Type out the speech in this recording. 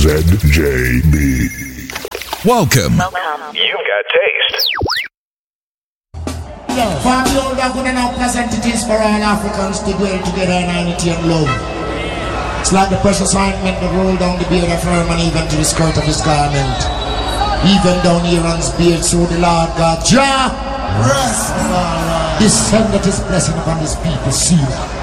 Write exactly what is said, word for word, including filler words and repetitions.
Z J B. Welcome. Welcome. You've got taste. Yeah, for the old and good and now pleasant it is for all Africans to dwell together in unity and love. It's like the precious ointment that roll down the beard of Herman even to the skirt of his garment. Even down Aaron's beard through the Lord God. Jah! Rest! Descend his blessing upon his people, see that.